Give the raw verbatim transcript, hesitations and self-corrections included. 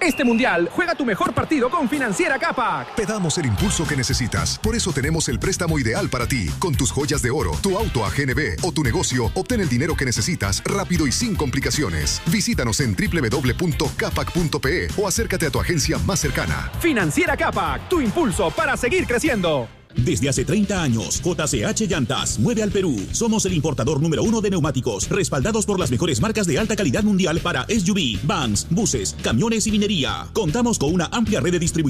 Este mundial, juega tu mejor partido con Financiera Capac. Te damos el impulso que necesitas. Por eso tenemos el préstamo ideal para ti. Con tus joyas de oro, tu auto a G N B o tu negocio, obtén el dinero que necesitas rápido y sin complicaciones. Visítanos en doble u doble u doble u punto capac punto pe o acércate a tu agencia más cercana. Financiera Capac, tu impulso para seguir creciendo. Desde hace treinta años, J C H Llantas mueve al Perú. Somos el importador número uno de neumáticos, respaldados por las mejores marcas de alta calidad mundial para S U V, vans, buses, camiones y minería. Contamos con una amplia red de distribuidores